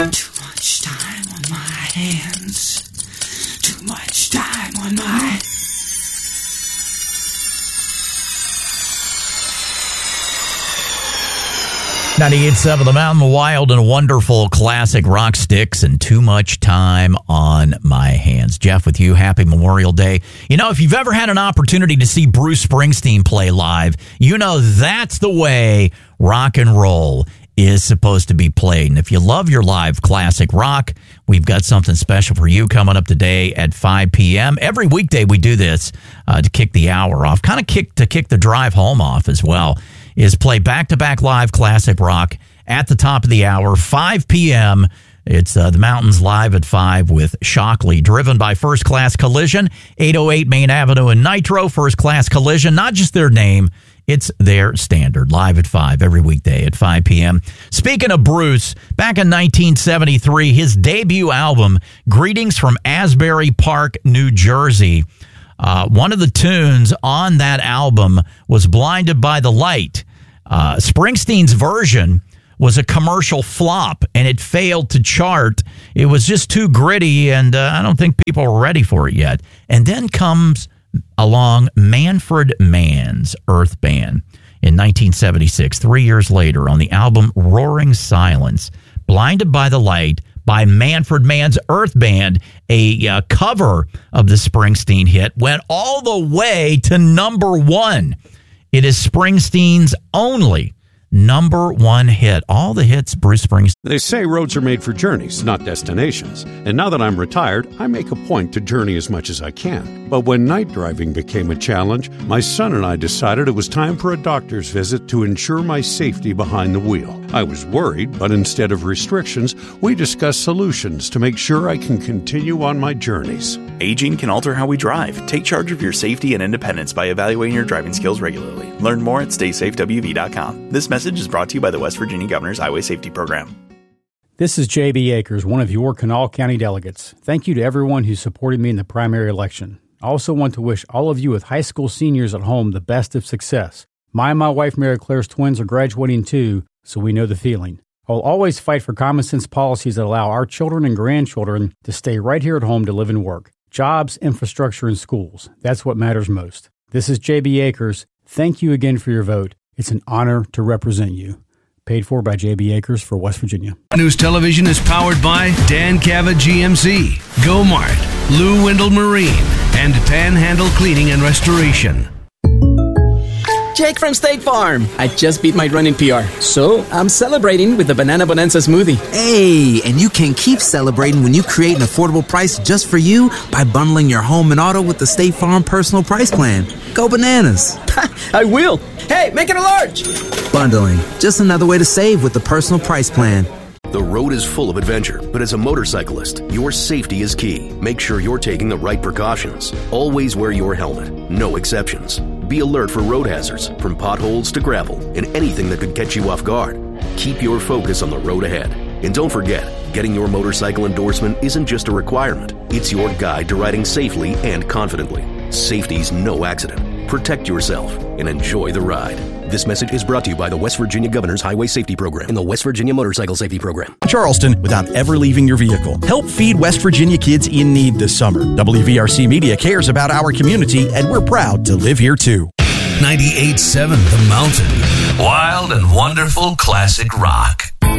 Too much time on my hands. Too much time on my... 98.7 The Mountain, wild and wonderful classic rock sticks, and Too Much Time on My Hands. Jeff with you. Happy Memorial Day. You know, if you've ever had an opportunity to see Bruce Springsteen play live, you know that's the way rock and roll is supposed to be played. And if you love your live classic rock, we've got something special for you coming up today at 5 p.m. Every weekday we do this to kick the hour off, kind of kick the drive home off as well, is play back-to-back live classic rock at the top of the hour, 5 p.m. It's the Mountains Live at 5 with Shockley, driven by First Class Collision, 808 Main Avenue in Nitro. First Class Collision, not just their name, it's their standard. Live at 5 every weekday at 5 p.m. Speaking of Bruce, back in 1973, his debut album, Greetings from Asbury Park, New Jersey, one of the tunes on that album was Blinded by the Light. Springsteen's version was a commercial flop, and it failed to chart. It was just too gritty, and I don't think people were ready for it yet. And then comes along Manfred Mann's Earth Band in 1976, 3 years later, on the album Roaring Silence, Blinded by the Light by Manfred Mann's Earth Band, a cover of the Springsteen hit, went all the way to number one. It is Springsteen's only number one hit. All the hits Bruce Springsteen. They say roads are made for journeys, not destinations. And now that I'm retired, I make a point to journey as much as I can. But when night driving became a challenge, my son and I decided it was time for a doctor's visit to ensure my safety behind the wheel. I was worried, but instead of restrictions, we discussed solutions to make sure I can continue on my journeys. Aging can alter how we drive. Take charge of your safety and independence by evaluating your driving skills regularly. Learn more at StaySafeWV.com. This message is brought to you by the West Virginia Governor's Highway Safety Program. This is J.B. Akers, one of your Kanawha County delegates. Thank you to everyone who supported me in the primary election. I also want to wish all of you with high school seniors at home the best of success. My and my wife Mary Claire's twins are graduating too, so we know the feeling. I'll always fight for common sense policies that allow our children and grandchildren to stay right here at home to live and work. Jobs, infrastructure, and schools. That's what matters most. This is J.B. Akers. Thank you again for your vote. It's an honor to represent you. Paid for by J.B. Akers for West Virginia. News Television is powered by Dan Cavett GMC, GoMart, Lou Wendell Marine, and Panhandle Cleaning and Restoration. Jake from State Farm. I just beat my running PR, so I'm celebrating with the Banana Bonanza smoothie. Hey, and you can keep celebrating when you create an affordable price just for you by bundling your home and auto with the State Farm Personal Price Plan. Go bananas. I will. Hey, make it a large. Bundling, just another way to save with the Personal Price Plan. The road is full of adventure, but as a motorcyclist, your safety is key. Make sure you're taking the right precautions. Always wear your helmet. No exceptions. Be alert for road hazards, from potholes to gravel, and anything that could catch you off guard. Keep your focus on the road ahead. And don't forget, getting your motorcycle endorsement isn't just a requirement. It's your guide to riding safely and confidently. Safety's no accident. Protect yourself and enjoy the ride. This message is brought to you by the West Virginia Governor's Highway Safety Program and the West Virginia Motorcycle Safety Program. Charleston without ever leaving your vehicle. Help feed West Virginia kids in need this summer. WVRC Media cares about our community, and we're proud to live here too. 98.7 The Mountain. Wild and wonderful classic rock.